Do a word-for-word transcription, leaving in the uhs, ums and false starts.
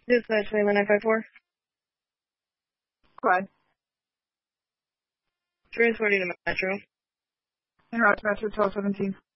Dispatch nine nine five four. Clyde. Transporting to Metro. En route to Metro twelve seventeen.